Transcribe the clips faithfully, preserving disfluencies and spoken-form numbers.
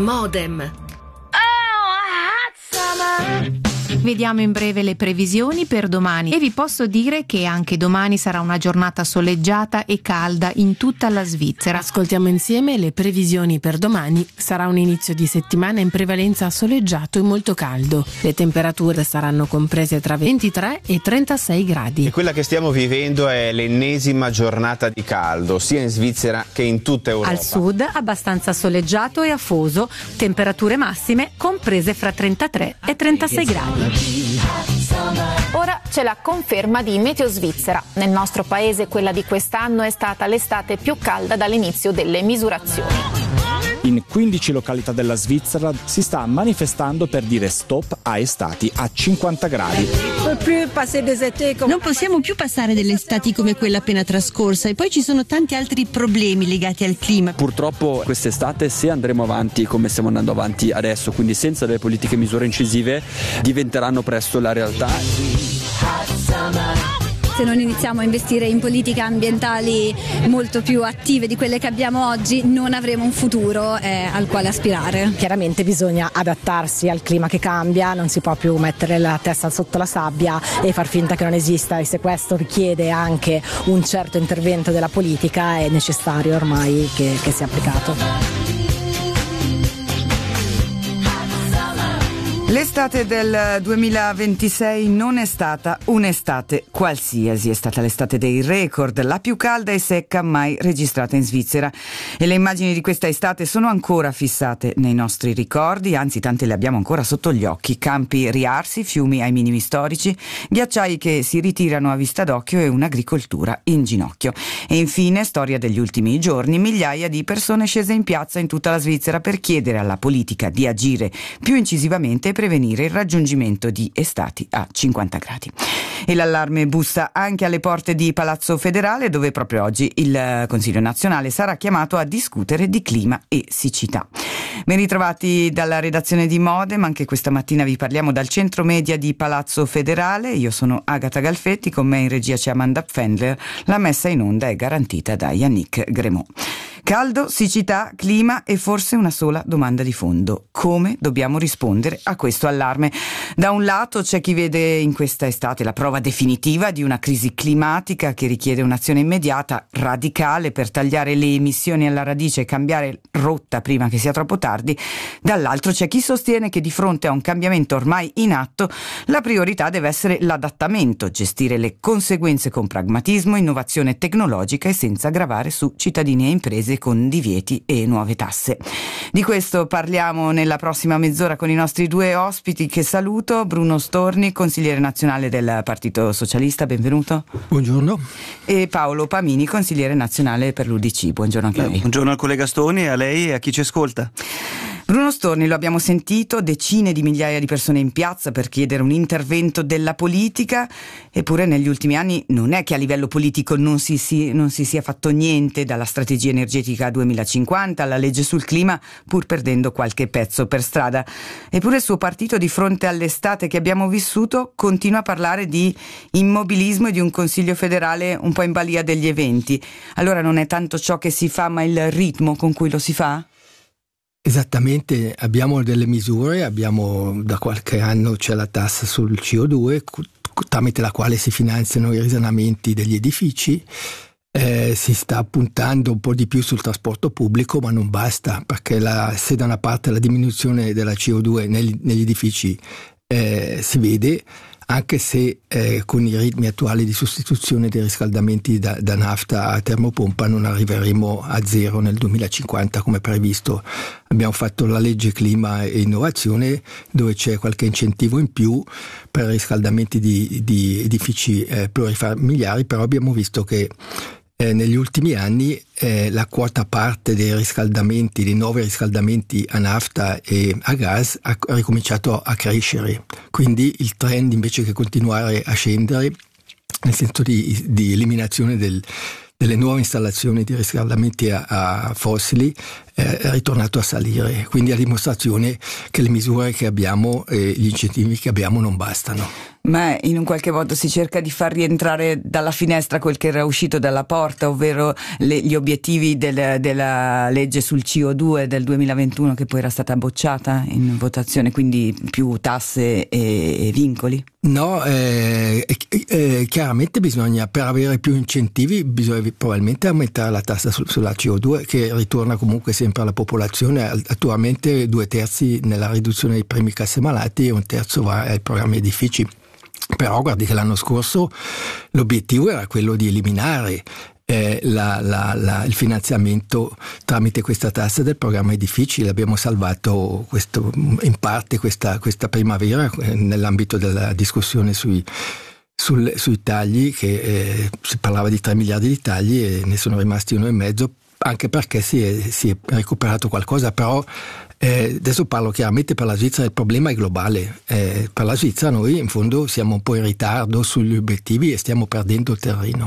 Modem. Vediamo in breve le previsioni per domani e vi posso dire che anche domani sarà una giornata soleggiata e calda in tutta la Svizzera. Ascoltiamo insieme le previsioni per domani. Sarà un inizio di settimana in prevalenza soleggiato e molto caldo. Le temperature saranno comprese tra ventitré e trentasei gradi. E quella che stiamo vivendo è l'ennesima giornata di caldo, sia in Svizzera che in tutta Europa. Al sud abbastanza soleggiato e afoso, temperature massime comprese fra trentatré e trentasei gradi. Ora c'è la conferma di Meteo Svizzera. Nel nostro paese quella di quest'anno è stata l'estate più calda dall'inizio delle misurazioni. In quindici località della Svizzera si sta manifestando per dire stop a estati a cinquanta gradi. Non possiamo più passare delle estati come quella appena trascorsa e poi ci sono tanti altri problemi legati al clima. Purtroppo quest'estate, se andremo avanti come stiamo andando avanti adesso, quindi senza delle politiche e misure incisive, diventeranno presto la realtà. Se non iniziamo a investire in politiche ambientali molto più attive di quelle che abbiamo oggi, non avremo un futuro eh, al quale aspirare. Chiaramente bisogna adattarsi al clima che cambia, non si può più mettere la testa sotto la sabbia e far finta che non esista, e se questo richiede anche un certo intervento della politica è necessario ormai che, che sia applicato. L'estate del duemilaventisei non è stata un'estate qualsiasi, è stata l'estate dei record, la più calda e secca mai registrata in Svizzera, e le immagini di questa estate sono ancora fissate nei nostri ricordi, anzi tante le abbiamo ancora sotto gli occhi: campi riarsi, fiumi ai minimi storici, ghiacciai che si ritirano a vista d'occhio e un'agricoltura in ginocchio. E infine, storia degli ultimi giorni, migliaia di persone scese in piazza in tutta la Svizzera per chiedere alla politica di agire più incisivamente e prevenire il raggiungimento di estati a cinquanta gradi. E l'allarme bussa anche alle porte di Palazzo Federale, dove proprio oggi il Consiglio nazionale sarà chiamato a discutere di clima e siccità. Ben ritrovati dalla redazione di Modem, anche questa mattina vi parliamo dal centro media di Palazzo Federale. Io sono Agata Galfetti, con me in regia c'è Amanda Pfendler, la messa in onda è garantita da Yannick Gremot. Caldo, siccità, clima e forse una sola domanda di fondo: come dobbiamo rispondere a questo allarme? Da un lato c'è chi vede in questa estate la prova definitiva di una crisi climatica che richiede un'azione immediata, radicale, per tagliare le emissioni alla radice e cambiare rotta prima che sia troppo tardi. Dall'altro c'è chi sostiene che di fronte a un cambiamento ormai in atto la priorità deve essere l'adattamento, gestire le conseguenze con pragmatismo, innovazione tecnologica e senza gravare su cittadini e imprese con divieti e nuove tasse. Di questo parliamo nella prossima mezz'ora con i nostri due ospiti, che saluto: Bruno Storni, consigliere nazionale del Partito Socialista, benvenuto. Buongiorno. E Paolo Pamini, consigliere nazionale per l'U D C, buongiorno anche a lei. Buongiorno al collega Storni, a lei e a chi ci ascolta. Bruno Storni, lo abbiamo sentito, decine di migliaia di persone in piazza per chiedere un intervento della politica, eppure negli ultimi anni non è che a livello politico non si, si, non si sia fatto niente, dalla strategia energetica duemilacinquanta alla legge sul clima, pur perdendo qualche pezzo per strada. Eppure il suo partito, di fronte all'estate che abbiamo vissuto, continua a parlare di immobilismo e di un Consiglio federale un po' in balia degli eventi. Allora non è tanto ciò che si fa, ma il ritmo con cui lo si fa? Esattamente, abbiamo delle misure, abbiamo da qualche anno c'è la tassa sul C O due, tramite la quale si finanziano i risanamenti degli edifici. Eh, si sta puntando un po' di più sul trasporto pubblico, ma non basta, perché la, se da una parte la diminuzione della C O due negli, negli edifici eh, si vede, anche se eh, con i ritmi attuali di sostituzione dei riscaldamenti da, da nafta a termopompa non arriveremo a zero nel duemilacinquanta come previsto. Abbiamo fatto la legge clima e innovazione, dove c'è qualche incentivo in più per riscaldamenti di, di edifici eh, plurifamiliari, però abbiamo visto che Eh, negli ultimi anni eh, la quota parte dei riscaldamenti, dei nuovi riscaldamenti a nafta e a gas ha, ha ricominciato a crescere, quindi il trend, invece che continuare a scendere nel senso di, di eliminazione del, delle nuove installazioni di riscaldamenti a, a fossili, eh, è ritornato a salire, quindi a dimostrazione che le misure che abbiamo e gli incentivi che abbiamo non bastano. Ma in un qualche modo si cerca di far rientrare dalla finestra quel che era uscito dalla porta, ovvero le, gli obiettivi del, della legge sul C O due del duemilaventuno, che poi era stata bocciata in votazione, quindi più tasse e, e vincoli? No, eh, eh, chiaramente bisogna, per avere più incentivi, bisogna probabilmente aumentare la tassa su, sulla C O due, che ritorna comunque sempre alla popolazione. Attualmente due terzi nella riduzione dei premi cassamalati e un terzo va ai programmi edifici. Però guardi che l'anno scorso l'obiettivo era quello di eliminare eh, la, la, la, il finanziamento tramite questa tassa del programma edifici. L'abbiamo salvato questo, in parte questa, questa primavera eh, nell'ambito della discussione sui, sul, sui tagli, che eh, si parlava di tre miliardi di tagli e ne sono rimasti uno e mezzo, anche perché si è, si è recuperato qualcosa. Però Eh, adesso parlo chiaramente per la Svizzera, il problema è globale. Eh, per la Svizzera noi in fondo siamo un po' in ritardo sugli obiettivi e stiamo perdendo terreno.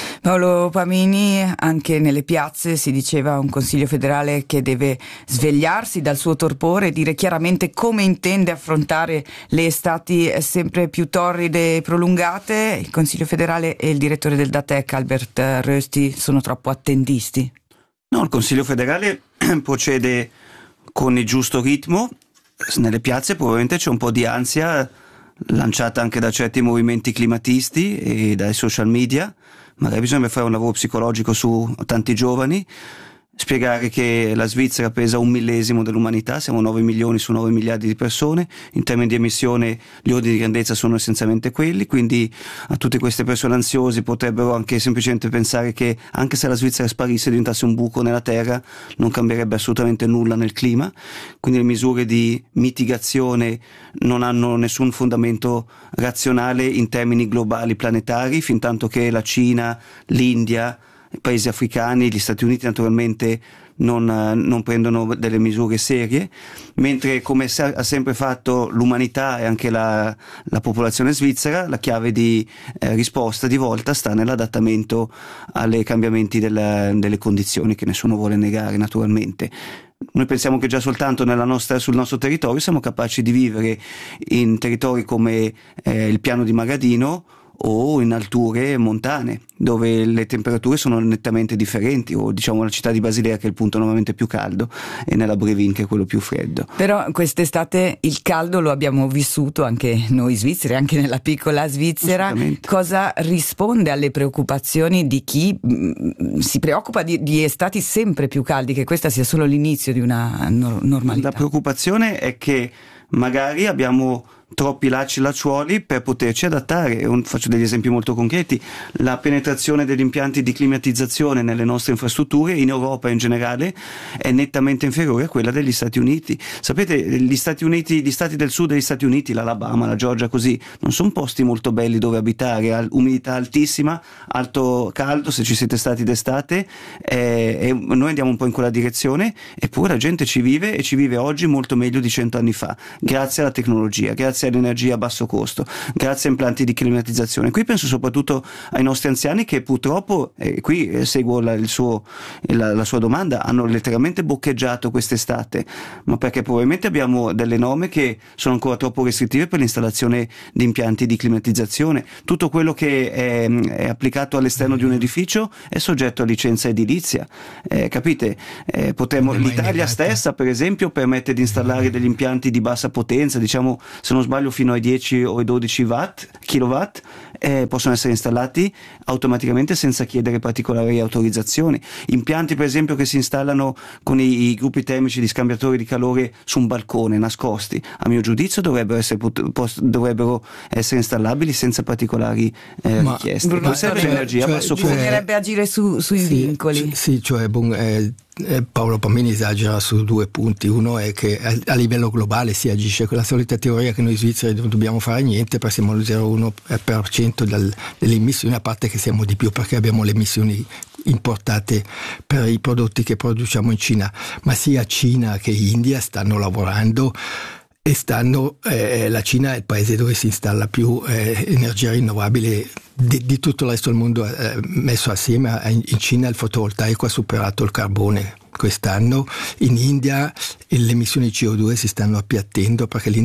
Paolo Pamini, anche nelle piazze si diceva un Consiglio federale che deve svegliarsi dal suo torpore e dire chiaramente come intende affrontare le estati sempre più torride e prolungate. Il Consiglio federale e il direttore del Datec, Albert Rösti, sono troppo attendisti? No, il Consiglio federale procede con il giusto ritmo. Nelle piazze probabilmente c'è un po' di ansia lanciata anche da certi movimenti climatisti e dai social media. Magari bisogna fare un lavoro psicologico su tanti giovani, spiegare che la Svizzera pesa un millesimo dell'umanità, siamo nove milioni su nove miliardi di persone, in termini di emissione gli ordini di grandezza sono essenzialmente quelli, quindi a tutte queste persone ansiose potrebbero anche semplicemente pensare che anche se la Svizzera sparisse e diventasse un buco nella terra non cambierebbe assolutamente nulla nel clima, quindi le misure di mitigazione non hanno nessun fondamento razionale in termini globali planetari, fin tanto che la Cina, l'India, i paesi africani, gli Stati Uniti naturalmente non, non prendono delle misure serie, mentre come ha sempre fatto l'umanità e anche la, la popolazione svizzera, la chiave di eh, risposta di volta sta nell'adattamento ai cambiamenti della, delle condizioni, che nessuno vuole negare naturalmente. Noi pensiamo che già soltanto nella nostra, sul nostro territorio siamo capaci di vivere in territori come eh, il piano di Magadino o in alture montane, dove le temperature sono nettamente differenti, o diciamo la città di Basilea, che è il punto normalmente più caldo, e nella Brevin, che è quello più freddo. Però quest'estate il caldo lo abbiamo vissuto anche noi svizzeri, anche nella piccola Svizzera. Cosa risponde alle preoccupazioni di chi mh, si preoccupa di, di estati sempre più caldi, che questa sia solo l'inizio di una no- normalità? La preoccupazione è che magari abbiamo troppi lacci e lacciuoli per poterci adattare. Un, faccio degli esempi molto concreti: la penetrazione degli impianti di climatizzazione nelle nostre infrastrutture in Europa in generale è nettamente inferiore a quella degli Stati Uniti. Sapete, gli Stati Uniti, gli stati del sud degli Stati Uniti, l'Alabama, la Georgia, così, non sono posti molto belli dove abitare, umidità altissima, alto caldo, se ci siete stati d'estate, eh, e noi andiamo un po' in quella direzione, eppure la gente ci vive e ci vive oggi molto meglio di cento anni fa, grazie alla tecnologia, grazie all'energia a basso costo, grazie a impianti di climatizzazione. Qui penso soprattutto ai nostri anziani che purtroppo, e qui seguo la, il suo, la, la sua domanda, hanno letteralmente boccheggiato quest'estate, ma perché probabilmente abbiamo delle norme che sono ancora troppo restrittive per l'installazione di impianti di climatizzazione. Tutto quello che è, è applicato all'esterno di un edificio è soggetto a licenza edilizia, eh, capite? Eh, potremmo, l'Italia stessa per esempio permette di installare degli impianti di bassa potenza, diciamo se non sbaglio fino ai dieci o ai dodici watt, kilowatt, eh, possono essere installati automaticamente senza chiedere particolari autorizzazioni. Impianti per esempio che si installano con i, i gruppi termici di scambiatori di calore su un balcone nascosti, a mio giudizio dovrebbero essere, post, dovrebbero essere installabili senza particolari eh, Ma, richieste. Bruno, non serve cioè, energia cioè, a basso cioè, bisognerebbe costo. agire su, sui sì, vincoli. Sì, cioè bon, eh, Paolo Pamini esagera su due punti. Uno è che a, a livello globale si agisce con la solita teoria che noi svizzeri non dobbiamo fare niente perché siamo allo zero virgola uno per cento delle emissioni, a parte che siamo di più perché abbiamo le emissioni importate per i prodotti che produciamo in Cina, ma sia Cina che India stanno lavorando e stanno, eh, la Cina è il paese dove si installa più eh, energia rinnovabile di, di tutto il resto del mondo eh, messo assieme. In, in Cina il fotovoltaico ha superato il carbone quest'anno, in India le emissioni di C O due si stanno appiattendo perché l'India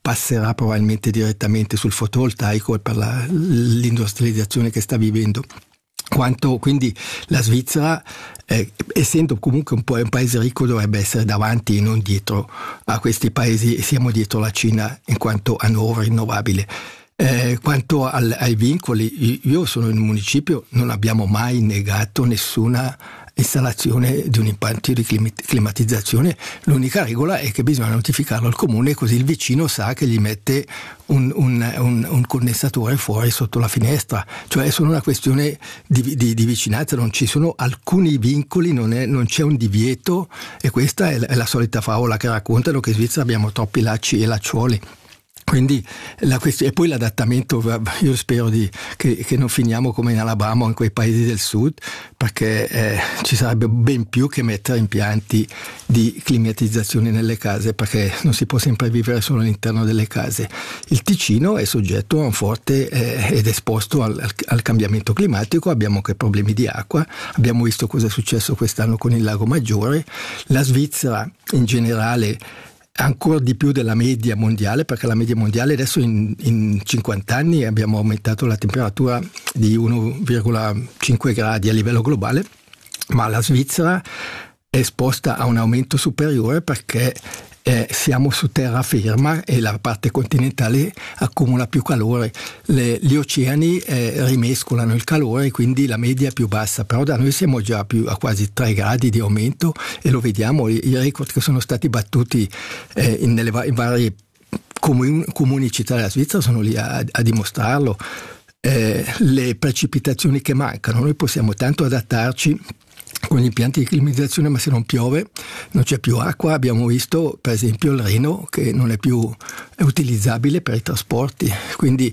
passerà probabilmente direttamente sul fotovoltaico per la, l'industrializzazione che sta vivendo. Quanto quindi la Svizzera, eh, essendo comunque un po' un paese ricco, dovrebbe essere davanti e non dietro a questi paesi, e siamo dietro la Cina in quanto a nuovo rinnovabile. Eh, quanto al, ai vincoli, io sono in un municipio, non abbiamo mai negato nessuna installazione di un impianto di climatizzazione. L'unica regola è che bisogna notificarlo al comune, così il vicino sa che gli mette un, un, un, un condensatore fuori sotto la finestra. Cioè è solo una questione di, di, di vicinanza, non ci sono alcuni vincoli, non, è, non c'è un divieto, e questa è la, è la solita favola che raccontano che in Svizzera abbiamo troppi lacci e lacciuoli. Quindi la questione, e poi l'adattamento, io spero di, che, che non finiamo come in Alabama o in quei paesi del sud, perché eh, ci sarebbe ben più che mettere impianti di climatizzazione nelle case, perché non si può sempre vivere solo all'interno delle case. Il Ticino è soggetto a un forte eh, ed esposto al, al, al cambiamento climatico, abbiamo anche problemi di acqua, abbiamo visto cosa è successo quest'anno con il Lago Maggiore. La Svizzera in generale ancora di più della media mondiale, perché la media mondiale adesso in, in cinquanta anni abbiamo aumentato la temperatura di uno virgola cinque gradi a livello globale, ma la Svizzera è esposta a un aumento superiore perché Eh, siamo su terraferma e la parte continentale accumula più calore. Le, gli oceani eh, rimescolano il calore, quindi la media è più bassa, però da noi siamo già più a quasi tre gradi di aumento, e lo vediamo, i, i record che sono stati battuti eh, in, nelle in varie comuni, comuni città della Svizzera sono lì a, a dimostrarlo. Eh, le precipitazioni che mancano, noi possiamo tanto adattarci con gli impianti di climatizzazione, ma se non piove non c'è più acqua. Abbiamo visto per esempio il Reno che non è più è utilizzabile per i trasporti, quindi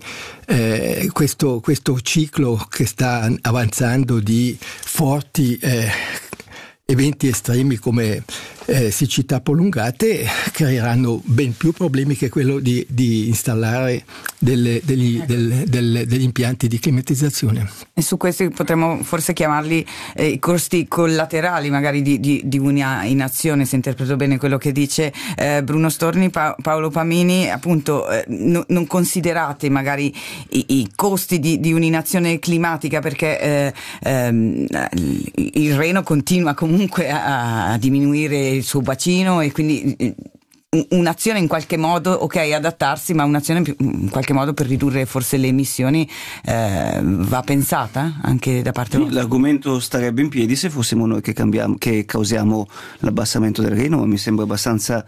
eh, questo, questo ciclo che sta avanzando di forti eh, eventi estremi come eh, siccità prolungate creeranno ben più problemi che quello di, di installare delle, degli, delle, delle, degli impianti di climatizzazione. E su questi potremmo forse chiamarli eh, i costi collaterali magari di, di, di una inazione, se interpreto bene quello che dice eh, Bruno Storni. Pa- Paolo Pamini, appunto eh, no, non considerate magari i, i costi di, di un'inazione climatica, perché eh, ehm, il Reno continua comunque a, a diminuire il suo bacino, e quindi un'azione in qualche modo, ok, adattarsi, ma un'azione in qualche modo per ridurre forse le emissioni eh, va pensata anche da parte vostra? L'argomento starebbe in piedi se fossimo noi che cambiamo, che causiamo l'abbassamento del Reno, ma mi sembra abbastanza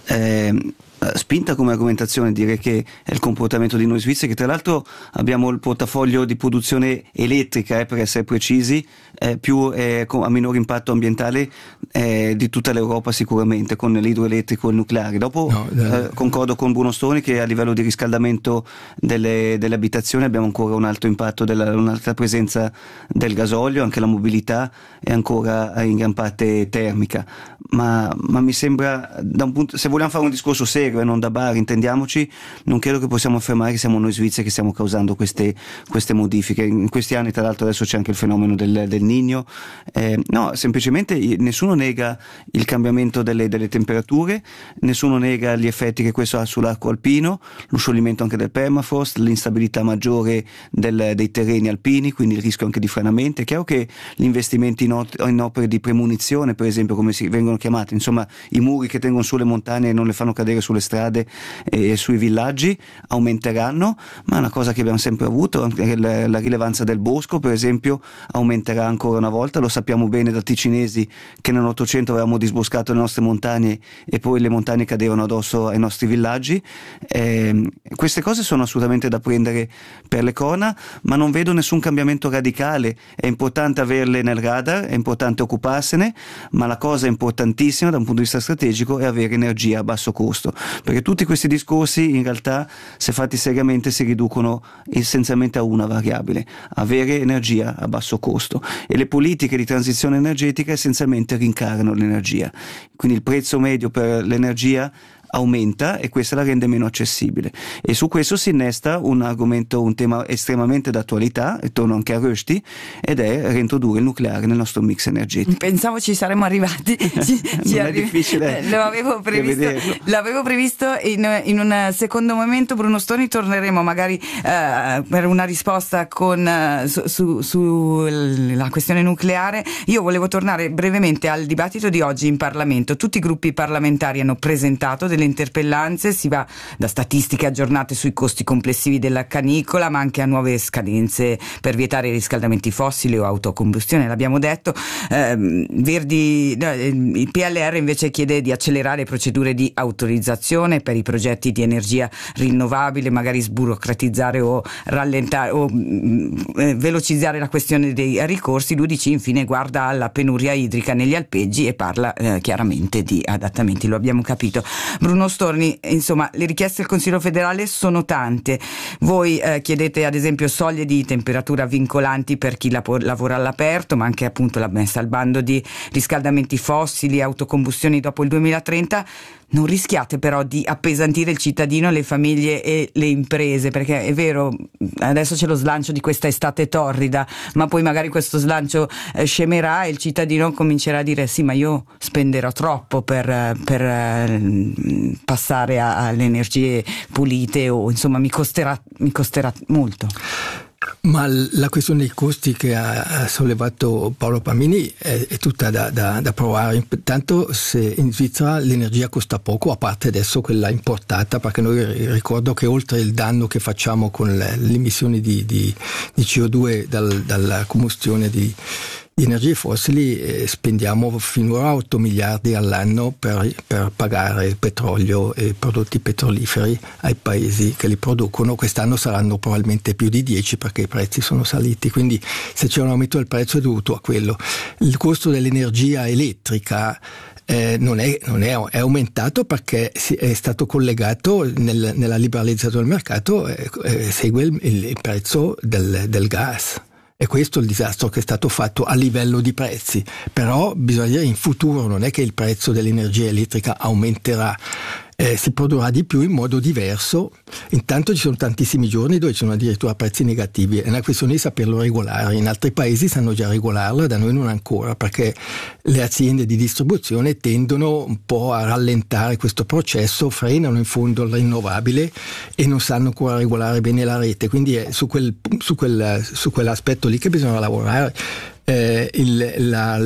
eh, spinta come argomentazione dire che è il comportamento di noi svizzeri, che tra l'altro abbiamo il portafoglio di produzione elettrica, eh, per essere precisi, eh, più eh, a minore impatto ambientale eh, di tutta l'Europa sicuramente, con l'idroelettrico e il nucleare. Dopo no, eh, concordo con Bruno Stoni che a livello di riscaldamento delle, delle abitazioni abbiamo ancora un alto impatto, della, un'alta presenza del gasolio, anche la mobilità è ancora in gran parte termica, ma, ma mi sembra, da un punto, se vogliamo fare un discorso serio e non da bar, intendiamoci, non credo che possiamo affermare che siamo noi svizzeri che stiamo causando queste, queste modifiche. In questi anni, tra l'altro, adesso c'è anche il fenomeno del, del Niño. Eh, no, semplicemente nessuno nega il cambiamento delle, delle temperature, nessuno nega gli effetti che questo ha sull'arco alpino, lo scioglimento anche del permafrost, l'instabilità maggiore del, dei terreni alpini, quindi il rischio anche di franamenti. È chiaro che gli investimenti in, op- in opere di premunizione, per esempio, come si vengono chiamate, insomma i muri che tengono sulle montagne e non le fanno cadere sulle strade e sui villaggi, aumenteranno, ma una cosa che abbiamo sempre avuto, anche la, la rilevanza del bosco per esempio aumenterà ancora una volta. Lo sappiamo bene da ticinesi che nell'Ottocento avevamo disboscato le nostre montagne e poi le montagne cadevano addosso ai nostri villaggi. Eh, queste cose sono assolutamente da prendere per le corna, ma non vedo nessun cambiamento radicale. È importante averle nel radar, è importante occuparsene, ma la cosa importantissima da un punto di vista strategico è avere energia a basso costo, perché tutti questi discorsi in realtà, se fatti seriamente, si riducono essenzialmente a una variabile: avere energia a basso costo, e le politiche di transizione energetica essenzialmente rincarano l'energia. Quindi il prezzo medio per l'energia aumenta e questa la rende meno accessibile, e su questo si innesta un argomento, un tema estremamente d'attualità, e torno anche a Rushdie, ed è reintrodurre il nucleare nel nostro mix energetico. Pensavo ci saremmo arrivati, ci, ci non arri- è difficile lo avevo previsto, l'avevo previsto in, in un secondo momento. Bruno Sturni, torneremo magari eh, per una risposta con eh, su, su, su la questione nucleare. Io volevo tornare brevemente al dibattito di oggi in Parlamento. Tutti i gruppi parlamentari hanno presentato delle interpellanze, si va da statistiche aggiornate sui costi complessivi della canicola, ma anche a nuove scadenze per vietare i riscaldamenti fossili o autocombustione, l'abbiamo detto. Eh, Verdi, no, il P L R invece chiede di accelerare procedure di autorizzazione per i progetti di energia rinnovabile, magari sburocratizzare o rallentare o eh, velocizzare la questione dei ricorsi. L'U D C infine guarda alla penuria idrica negli alpeggi e parla eh, chiaramente di adattamenti, lo abbiamo capito. Bruno Sturni, insomma, le richieste del Consiglio federale sono tante. Voi eh, chiedete ad esempio soglie di temperatura vincolanti per chi lapo- lavora all'aperto, ma anche appunto la messa al bando di riscaldamenti fossili, autocombustioni dopo il duemilatrenta. Non rischiate però di appesantire il cittadino, le famiglie e le imprese? Perché è vero, adesso c'è lo slancio di questa estate torrida, ma poi magari questo slancio eh, scemerà e il cittadino comincerà a dire sì, ma io spenderò troppo per, per eh, passare a, alle energie pulite, o insomma mi costerà, mi costerà molto. Ma la questione dei costi che ha sollevato Paolo Pamini è, è tutta da, da, da provare. Intanto, se in Svizzera l'energia costa poco, a parte adesso quella importata, perché noi ricordo che oltre il danno che facciamo con le, le emissioni di, di, di C O due dal, dalla combustione di di energie fossili, eh, spendiamo finora otto miliardi all'anno per, per pagare il petrolio e prodotti petroliferi ai paesi che li producono. Quest'anno saranno probabilmente più di dieci perché i prezzi sono saliti, quindi se c'è un aumento del prezzo è dovuto a quello. Il costo dell'energia elettrica Eh, non, è, non è, è aumentato perché si, è stato collegato nel, nella liberalizzazione del mercato, eh, eh, segue il, il prezzo del, del gas. E questo è il disastro che è stato fatto a livello di prezzi. Però bisogna dire, in futuro non è che il prezzo dell'energia elettrica aumenterà, eh, si produrrà di più in modo diverso. Intanto ci sono tantissimi giorni dove ci sono addirittura prezzi negativi, è una questione di saperlo regolare. In altri paesi sanno già regolarlo, da noi non ancora, perché le aziende di distribuzione tendono un po' a rallentare questo processo, frenano in fondo il rinnovabile e non sanno ancora regolare bene la rete, quindi è su, quel, su, quel, su quell'aspetto lì che bisogna lavorare. Eh, il, la,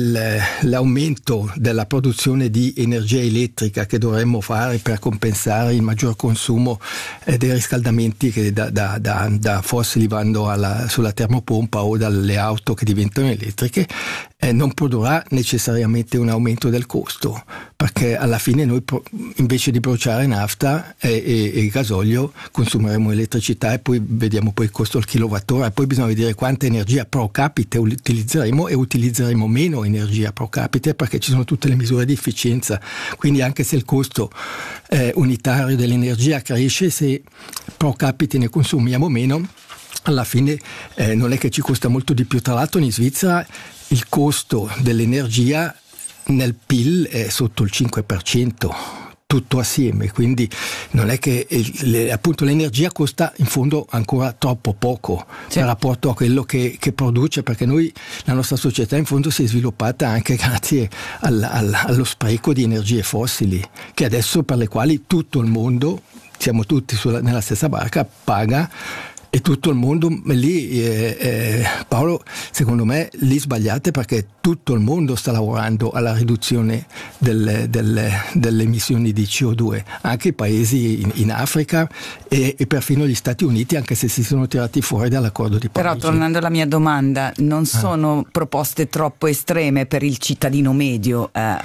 l'aumento della produzione di energia elettrica che dovremmo fare per compensare il maggior consumo eh, dei riscaldamenti che da, da, da, da fossili vanno alla, sulla termopompa o dalle auto che diventano elettriche, eh, non produrrà necessariamente un aumento del costo, perché alla fine noi pro, invece di bruciare nafta e, e, e gasolio consumeremo elettricità e poi vediamo poi il costo al kilowattora, e poi bisogna vedere quanta energia pro capite utilizzeremo, e utilizzeremo meno energia pro capite perché ci sono tutte le misure di efficienza. Quindi anche se il costo eh, unitario dell'energia cresce, se pro capite ne consumiamo meno, alla fine eh, non è che ci costa molto di più. Tra l'altro in Svizzera il costo dell'energia nel P I L è sotto il cinque per cento tutto assieme, quindi non è che le, appunto l'energia costa in fondo ancora troppo poco, sì, in rapporto a quello che, che produce, perché noi, la nostra società in fondo si è sviluppata anche grazie al, al, allo spreco di energie fossili, che adesso per le quali tutto il mondo, siamo tutti sulla, nella stessa barca, paga. E tutto il mondo lì, eh, eh, Paolo, secondo me lì sbagliate, perché tutto il mondo sta lavorando alla riduzione delle, delle, delle emissioni di C O due, anche i paesi in, in Africa e, e perfino gli Stati Uniti, anche se si sono tirati fuori dall'accordo di Parigi. Però tornando alla mia domanda, non sono ah. proposte troppo estreme per il cittadino medio? Eh,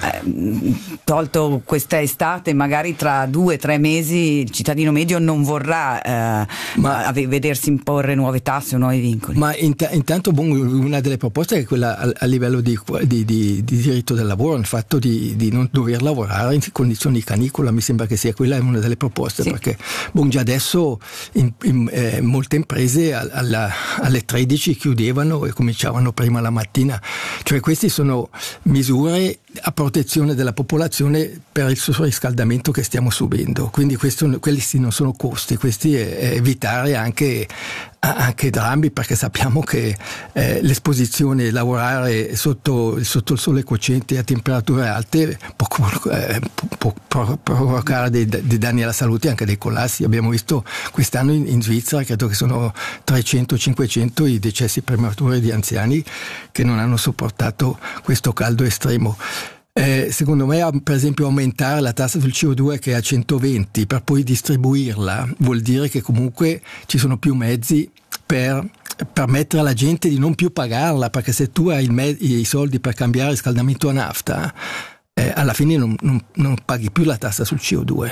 tolto questa estate, magari tra due o tre mesi il cittadino medio non vorrà eh, Ma, vedersi imporre nuove tasse o nuovi vincoli. Ma int- intanto bon, una delle proposte è quella a, a livello di, di, di, di diritto del lavoro, il fatto di, di non dover lavorare in condizioni di canicola, mi sembra che sia quella una delle proposte, sì, perché bon, già adesso in, in, eh, molte imprese alla, alle tredici chiudevano e cominciavano prima la mattina, cioè queste sono misure a protezione della popolazione per il surriscaldamento che stiamo subendo. Quindi questo, questi non sono costi, questi è, è evitare anche, anche drammi, perché sappiamo che eh, l'esposizione, lavorare sotto, sotto il sole cocente a temperature alte può, eh, può, può provocare dei, dei danni alla salute, anche dei collassi. Abbiamo visto quest'anno in, in Svizzera, credo che sono trecento cinquecento i decessi prematuri di anziani che non hanno sopportato questo caldo estremo. Eh, secondo me, per esempio, aumentare la tassa sul C O due, che è a centoventi, per poi distribuirla, vuol dire che comunque ci sono più mezzi per permettere alla gente di non più pagarla, perché se tu hai il me- i soldi per cambiare riscaldamento a nafta, eh, alla fine non, non, non paghi più la tassa sul C O due.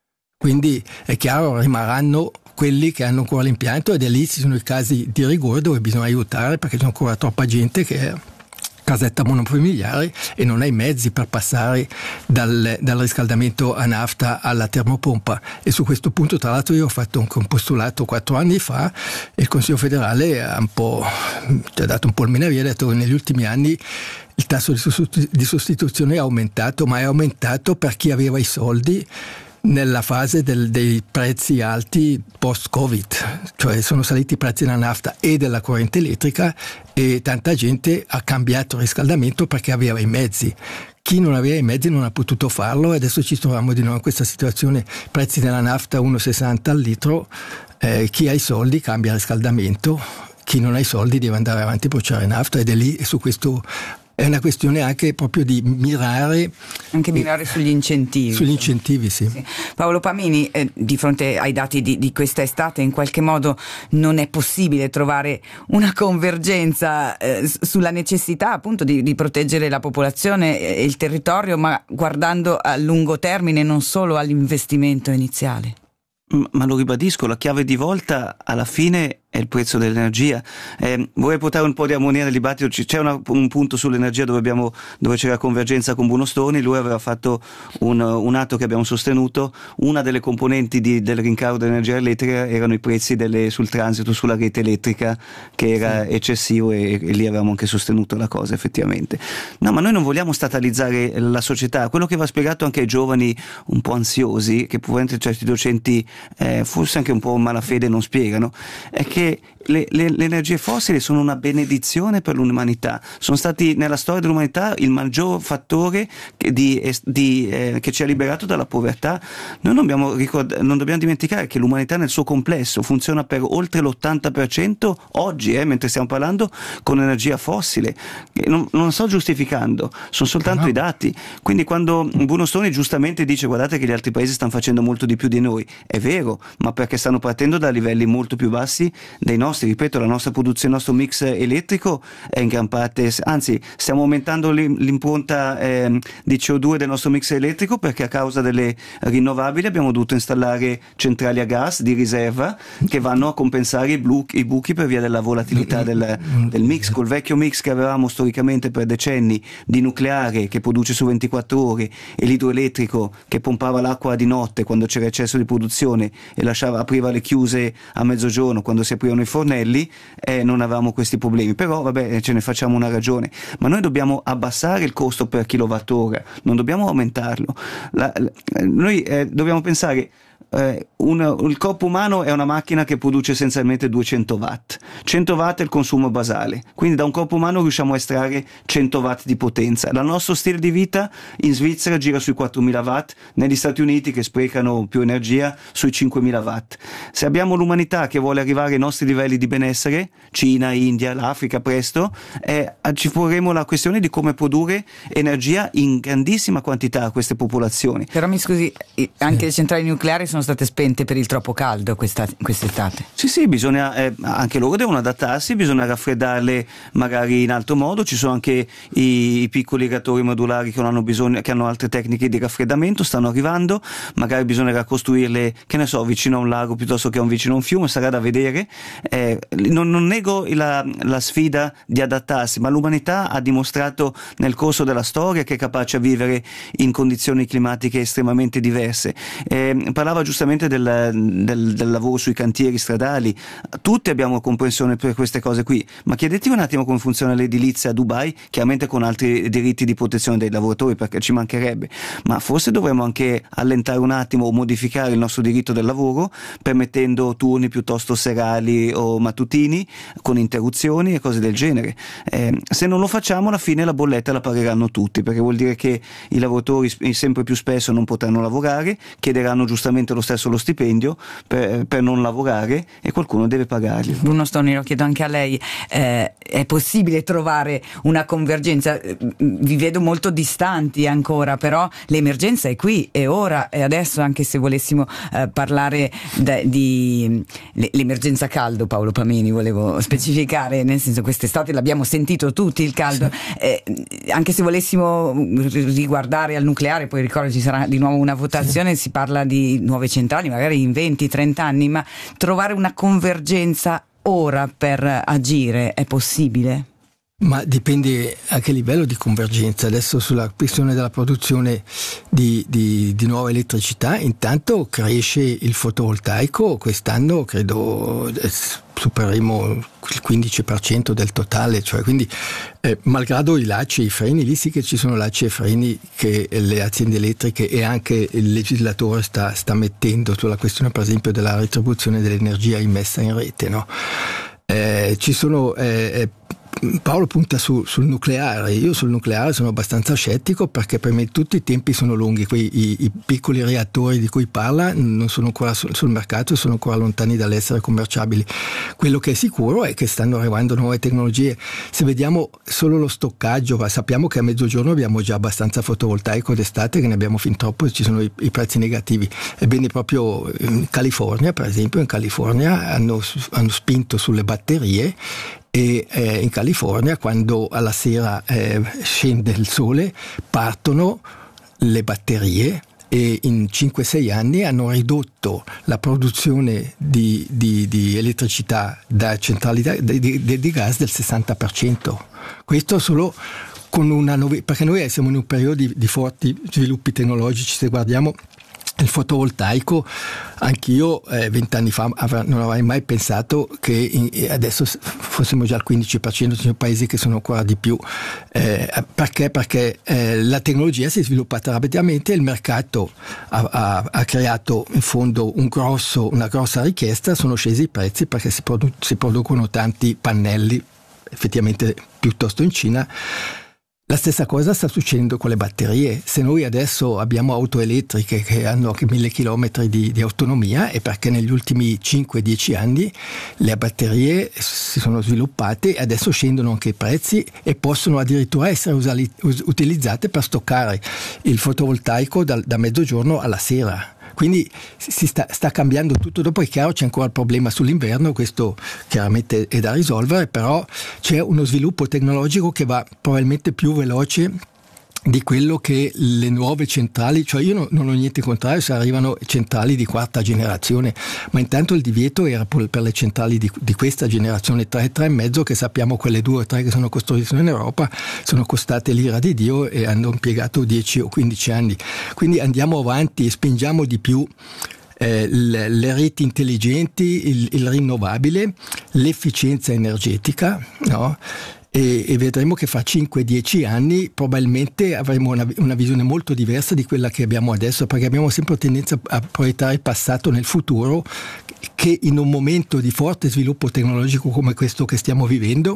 Quindi è chiaro, rimarranno quelli che hanno ancora l'impianto, ed è lì ci sono i casi di rigore dove bisogna aiutare, perché c'è ancora troppa gente che è casetta monofamiliare e non ha i mezzi per passare dal, dal riscaldamento a nafta alla termopompa. E su questo punto, tra l'altro, io ho fatto un, un postulato quattro anni fa e il Consiglio federale ha un po' ci ha dato un po' il menavia, ha detto che negli ultimi anni il tasso di sostituzione è aumentato, ma è aumentato per chi aveva i soldi nella fase del, dei prezzi alti post-Covid, cioè sono saliti i prezzi della nafta e della corrente elettrica e tanta gente ha cambiato il riscaldamento perché aveva i mezzi. Chi non aveva i mezzi non ha potuto farlo e adesso ci troviamo di nuovo in questa situazione, prezzi della nafta uno virgola sessanta al litro, eh, chi ha i soldi cambia il riscaldamento, chi non ha i soldi deve andare avanti a bruciare nafta, ed è lì, e su questo è una questione anche proprio di mirare anche mirare sugli incentivi sugli incentivi sì. Sì. Paolo Pamini, eh, di fronte ai dati di, di questa estate, in qualche modo non è possibile trovare una convergenza eh, sulla necessità appunto di, di proteggere la popolazione e il territorio, ma guardando a lungo termine, non solo all'investimento iniziale? Ma lo ribadisco, la chiave di volta alla fine è il prezzo dell'energia. Eh, vorrei portare un po' di armonia nel dibattito. C'è una, un punto sull'energia dove, abbiamo, dove c'era convergenza con Bruno Sturni. Lui aveva fatto un, un atto che abbiamo sostenuto. Una delle componenti di, del rincaro dell'energia elettrica erano i prezzi delle, sul transito, sulla rete elettrica, che era sì. eccessivo, e, e lì avevamo anche sostenuto la cosa effettivamente. No, ma noi non vogliamo statalizzare la società. Quello che va spiegato anche ai giovani un po' ansiosi, che probabilmente certi docenti eh, forse anche un po' malafede non spiegano, è che Le, le, le energie fossili sono una benedizione per l'umanità, sono stati nella storia dell'umanità il maggior fattore che, di, di, eh, che ci ha liberato dalla povertà. Noi non dobbiamo, ricord- non dobbiamo dimenticare che l'umanità nel suo complesso funziona per oltre l'ottanta per cento oggi, eh, mentre stiamo parlando, con energia fossile. Non, non sto giustificando, sono soltanto no. i dati. Quindi quando Bruno Sturni giustamente dice guardate che gli altri paesi stanno facendo molto di più di noi, è vero, ma perché stanno partendo da livelli molto più bassi dei nostri, ripeto, la nostra produzione, il nostro mix elettrico è in gran parte, anzi stiamo aumentando l'impronta eh, di C O due del nostro mix elettrico, perché a causa delle rinnovabili abbiamo dovuto installare centrali a gas di riserva che vanno a compensare i, blu, i buchi per via della volatilità del, del mix. Col vecchio mix che avevamo storicamente per decenni di nucleare che produce su ventiquattro ore e l'idroelettrico che pompava l'acqua di notte quando c'era eccesso di produzione e lasciava, apriva le chiuse a mezzogiorno quando si aprivano i fornelli, eh, non avevamo questi problemi. Però vabbè, ce ne facciamo una ragione, ma noi dobbiamo abbassare il costo per kilowattora, non dobbiamo aumentarlo. La, la, noi eh, dobbiamo pensare Eh, un, il corpo umano è una macchina che produce essenzialmente duecento watt. cento watt è il consumo basale, quindi da un corpo umano riusciamo a estrarre cento watt di potenza. Il nostro stile di vita in Svizzera gira sui quattromila watt, negli Stati Uniti, che sprecano più energia, sui cinquemila watt. Se abbiamo l'umanità che vuole arrivare ai nostri livelli di benessere, Cina, India, l'Africa presto, eh, ci porremo la questione di come produrre energia in grandissima quantità a queste popolazioni. Però mi scusi, anche le centrali nucleari sono state spente per il troppo caldo questa, quest'estate. Sì, sì, bisogna, eh, anche loro devono adattarsi, bisogna raffreddarle magari in altro modo. Ci sono anche i, i piccoli reattori modulari che non hanno bisogno, che hanno altre tecniche di raffreddamento, stanno arrivando, magari bisognerà costruirle, che ne so, vicino a un lago piuttosto che a un vicino a un fiume, sarà da vedere. Eh, non, non nego la, la sfida di adattarsi, ma l'umanità ha dimostrato nel corso della storia che è capace a vivere in condizioni climatiche estremamente diverse. Eh, parlava giustamente del, del, del lavoro sui cantieri stradali, tutti abbiamo comprensione per queste cose qui, ma chiedetevi un attimo come funziona l'edilizia a Dubai, chiaramente con altri diritti di protezione dei lavoratori, perché ci mancherebbe, ma forse dovremmo anche allentare un attimo o modificare il nostro diritto del lavoro, permettendo turni piuttosto serali o mattutini con interruzioni e cose del genere. Eh, se non lo facciamo, alla fine la bolletta la pagheranno tutti, perché vuol dire che i lavoratori sempre più spesso non potranno lavorare, chiederanno giustamente lo stesso lo stipendio per, per non lavorare, e qualcuno deve pagarli. Bruno Stoney, lo chiedo anche a lei, eh, è possibile trovare una convergenza? Vi vedo molto distanti ancora, però l'emergenza è qui, è ora, e adesso, anche se volessimo eh, parlare de, di l'emergenza caldo, Paolo Pameni, volevo specificare, nel senso, quest'estate l'abbiamo sentito tutti il caldo, eh, anche se volessimo riguardare al nucleare, poi ricordo ci sarà di nuovo una votazione, sì. Si parla di nuove centrali magari in venti trenta anni, ma trovare una convergenza ora per agire è possibile? Ma dipende a che livello di convergenza. Adesso sulla questione della produzione di, di, di nuova elettricità, intanto cresce il fotovoltaico, quest'anno credo supereremo il quindici per cento del totale, cioè quindi eh, malgrado i lacci e i freni, lì sì che ci sono lacci e freni che le aziende elettriche e anche il legislatore sta, sta mettendo sulla questione, per esempio, della retribuzione dell'energia immessa in rete, no? Eh, ci sono eh, Paolo punta su, sul nucleare. Io sul nucleare sono abbastanza scettico, perché per me tutti i tempi sono lunghi. Quei, i, i piccoli reattori di cui parla non sono ancora sul, sul mercato e sono ancora lontani dall'essere commerciabili. Quello che è sicuro è che stanno arrivando nuove tecnologie. Se vediamo solo lo stoccaggio, sappiamo che a mezzogiorno abbiamo già abbastanza fotovoltaico d'estate, che ne abbiamo fin troppo e ci sono i, i prezzi negativi. Ebbene, proprio in California, per esempio, in California hanno, hanno spinto sulle batterie. E eh, in California, quando alla sera eh, scende il sole, partono le batterie, e in cinque sei anni hanno ridotto la produzione di, di, di elettricità da centrali di, di, di gas del sessanta per cento. Questo solo con una novità, perché noi siamo in un periodo di, di forti sviluppi tecnologici. Se guardiamo il fotovoltaico, anch'io vent'anni eh, fa avrà, non avrei mai pensato che in, adesso fossimo già al quindici per cento, ci sono paesi che sono ancora di più. Eh, perché? Perché eh, la tecnologia si è sviluppata rapidamente, il mercato ha, ha, ha creato in fondo un grosso, una grossa richiesta, sono scesi i prezzi perché si, produ- si producono tanti pannelli, effettivamente piuttosto in Cina. La stessa cosa sta succedendo con le batterie. Se noi adesso abbiamo auto elettriche che hanno anche mille chilometri di, di autonomia, è perché negli ultimi cinque dieci anni le batterie si sono sviluppate e adesso scendono anche i prezzi e possono addirittura essere usali, us, utilizzate per stoccare il fotovoltaico da, da mezzogiorno alla sera. Quindi si sta, sta cambiando tutto. Dopo è chiaro, c'è ancora il problema sull'inverno, questo chiaramente è da risolvere, però c'è uno sviluppo tecnologico che va probabilmente più veloce di quello che le nuove centrali, cioè io no, non ho niente contrario se arrivano centrali di quarta generazione, ma intanto il divieto era per le centrali di, di questa generazione tre, tre e mezzo, che sappiamo quelle due o tre che sono costruite in Europa sono costate l'ira di Dio e hanno impiegato dieci o quindici anni. Quindi andiamo avanti e spingiamo di più eh, le, le reti intelligenti, il, il rinnovabile, l'efficienza energetica, no? E, e vedremo che fra cinque dieci anni probabilmente avremo una, una visione molto diversa di quella che abbiamo adesso, perché abbiamo sempre tendenza a proiettare il passato nel futuro, che in un momento di forte sviluppo tecnologico come questo che stiamo vivendo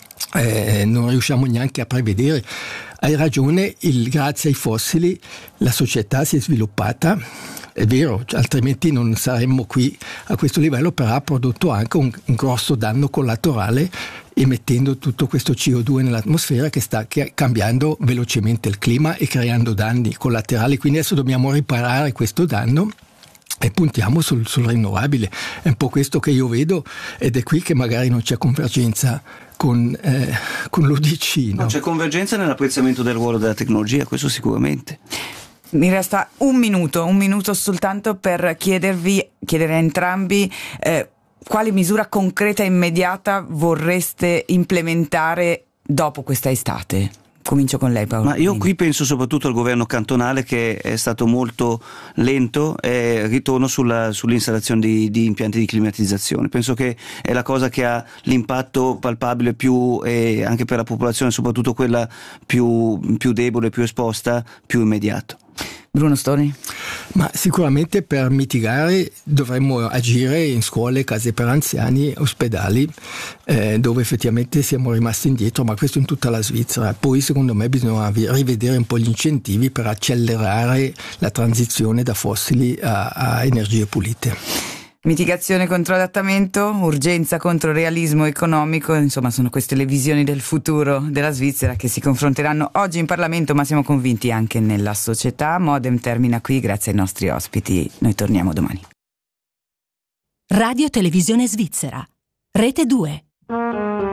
eh, non riusciamo neanche a prevedere. Hai ragione, il, grazie ai fossili la società si è sviluppata, è vero, altrimenti non saremmo qui a questo livello, però ha prodotto anche un, un grosso danno collaterale, emettendo tutto questo C O due nell'atmosfera che sta cambiando velocemente il clima e creando danni collaterali. Quindi adesso dobbiamo riparare questo danno e puntiamo sul, sul rinnovabile. È un po' questo che io vedo, ed è qui che magari non c'è convergenza con, eh, con l'U D C. No? Non c'è convergenza nell'apprezzamento del ruolo della tecnologia, questo sicuramente. Mi resta un minuto, un minuto soltanto per chiedervi, chiedere a entrambi eh, quale misura concreta e immediata vorreste implementare dopo questa estate? Comincio con lei, Paolo. Ma io qui penso soprattutto al governo cantonale, che è stato molto lento, e ritorno sulla, sull'installazione di, di impianti di climatizzazione. Penso che è la cosa che ha l'impatto palpabile più, e anche per la popolazione, soprattutto quella più, più debole, più esposta, più immediato. Bruno Stori? Ma sicuramente per mitigare dovremmo agire in scuole, case per anziani, ospedali, eh, dove effettivamente siamo rimasti indietro, ma questo in tutta la Svizzera. Poi secondo me bisogna rivedere un po' gli incentivi per accelerare la transizione da fossili a, a energie pulite. Mitigazione contro adattamento, urgenza contro realismo economico, insomma sono queste le visioni del futuro della Svizzera che si confronteranno oggi in Parlamento, ma siamo convinti anche nella società. Modem termina qui, grazie ai nostri ospiti, noi torniamo domani. Radio Televisione Svizzera, Rete due.